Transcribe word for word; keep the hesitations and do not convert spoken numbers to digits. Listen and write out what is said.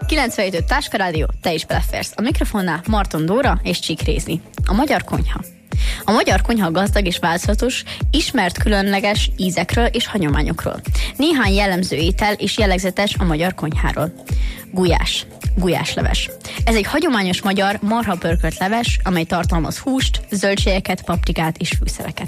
kilencvenhét öt Táskarádió, te is beleférsz. A mikrofonnál Marton Dóra és Csík Rézni. A magyar konyha. A magyar konyha gazdag és változatos, ismert különleges ízekről és hagyományokról. Néhány jellemző étel és jellegzetes a magyar konyháról. Gulyás. Gulyásleves. Ez egy hagyományos magyar marha pörkölt leves, amely tartalmaz húst, zöldségeket, paprikát és fűszereket.